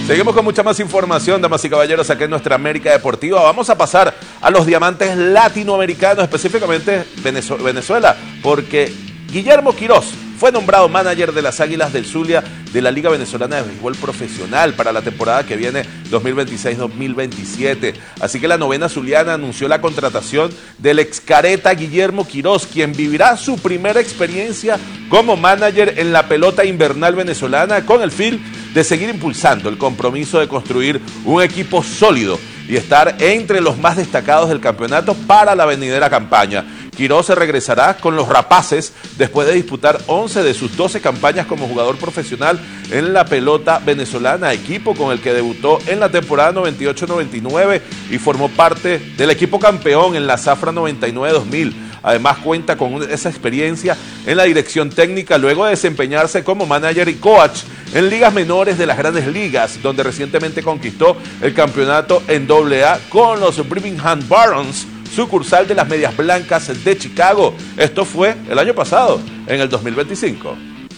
Seguimos con mucha más información, damas y caballeros, aquí en nuestra América Deportiva. Vamos a pasar a los diamantes latinoamericanos, específicamente Venezuela, porque Guillermo Quirós fue nombrado manager de las Águilas del Zulia de la Liga Venezolana de Béisbol Profesional para la temporada que viene 2026-2027. Así que la novena zuliana anunció la contratación del excareta Guillermo Quirós, quien vivirá su primera experiencia como manager en la pelota invernal venezolana con el fin de seguir impulsando el compromiso de construir un equipo sólido y estar entre los más destacados del campeonato para la venidera campaña. Quirós se regresará con los Rapaces después de disputar 11 de sus 12 campañas como jugador profesional en la pelota venezolana, equipo con el que debutó en la temporada 98-99 y formó parte del equipo campeón en la Zafra 99-2000. Además cuenta con esa experiencia en la dirección técnica luego de desempeñarse como manager y coach en ligas menores de las grandes ligas, donde recientemente conquistó el campeonato en AA con los Birmingham Barons, sucursal de las Medias Blancas de Chicago. Esto fue el año pasado, en el 2025.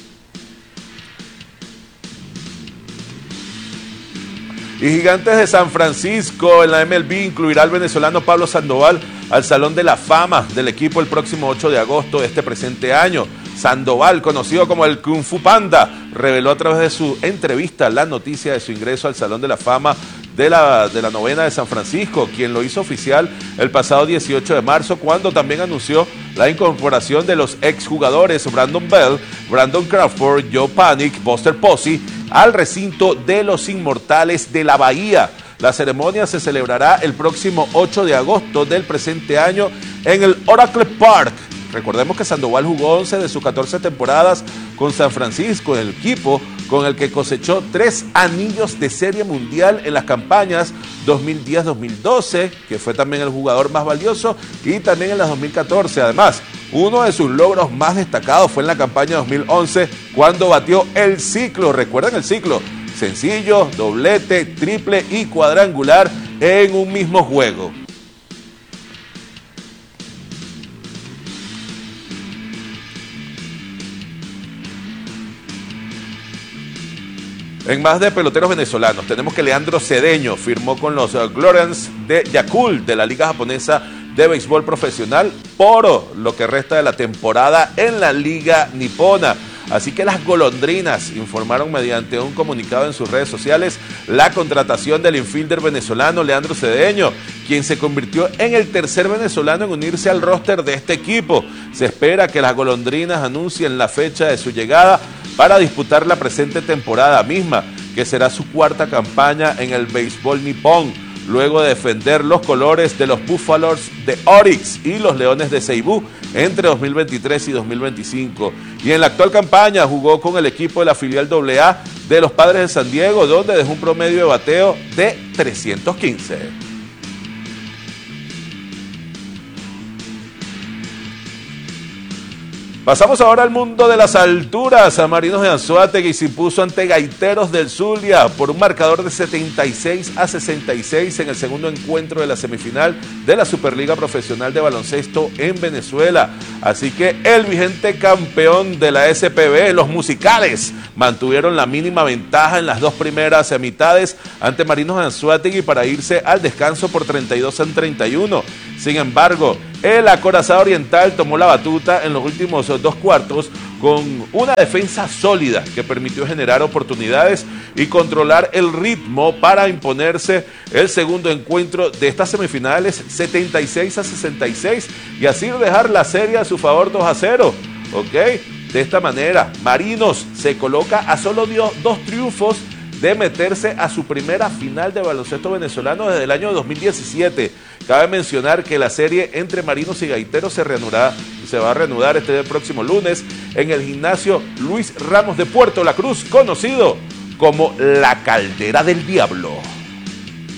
Y Gigantes de San Francisco en la MLB incluirá al venezolano Pablo Sandoval al Salón de la Fama del equipo el próximo 8 de agosto de este presente año. Sandoval, conocido como el Kung Fu Panda, reveló a través de su entrevista la noticia de su ingreso al Salón de la Fama de la novena de San Francisco, quien lo hizo oficial el pasado 18 de marzo, cuando también anunció la incorporación de los exjugadores Brandon Bell, Brandon Crawford, Joe Panic, Buster Posey al recinto de los Inmortales de la Bahía. La ceremonia se celebrará el próximo 8 de agosto del presente año en el Oracle Park. Recordemos que Sandoval jugó 11 de sus 14 temporadas con San Francisco, el equipo con el que cosechó 3 anillos de Serie Mundial en las campañas 2010-2012, que fue también el jugador más valioso, y también en las 2014. Además, uno de sus logros más destacados fue en la campaña 2011, cuando batió el ciclo. ¿Recuerdan el ciclo? Sencillo, doblete, triple y cuadrangular en un mismo juego. En más de peloteros venezolanos, tenemos que Leandro Cedeño firmó con los Glorians de Yakult de la Liga Japonesa de Béisbol Profesional por lo que resta de la temporada en la Liga Nipona. Así que las Golondrinas informaron mediante un comunicado en sus redes sociales la contratación del infielder venezolano Leandro Cedeño, quien se convirtió en el tercer venezolano en unirse al roster de este equipo. Se espera que las Golondrinas anuncien la fecha de su llegada para disputar la presente temporada misma, que será su cuarta campaña en el béisbol nipón, luego de defender los colores de los Búfalos de Orix y los Leones de Ceibú entre 2023 y 2025. Y en la actual campaña jugó con el equipo de la filial AA de los Padres de San Diego, donde dejó un promedio de bateo de 315. Pasamos ahora al mundo de las alturas. A Marinos de Anzoátegui se impuso ante Gaiteros del Zulia por un marcador de 76-66 en el segundo encuentro de la semifinal de la Superliga Profesional de Baloncesto en Venezuela. Así que el vigente campeón de la SPB, los Musicales, mantuvieron la mínima ventaja en las dos primeras mitades ante Marinos de Anzoátegui para irse al descanso por 32-31. Sin embargo, el acorazado oriental tomó la batuta en los últimos dos cuartos con una defensa sólida que permitió generar oportunidades y controlar el ritmo para imponerse el segundo encuentro de estas semifinales 76-66 y así dejar la serie a su favor 2-0. ¿Ok? De esta manera, Marinos se coloca a solo dos triunfos de meterse a su primera final de baloncesto venezolano desde el año 2017. Cabe mencionar que la serie entre Marinos y Gaiteros se va a reanudar este próximo lunes en el gimnasio Luis Ramos de Puerto La Cruz, conocido como la Caldera del Diablo.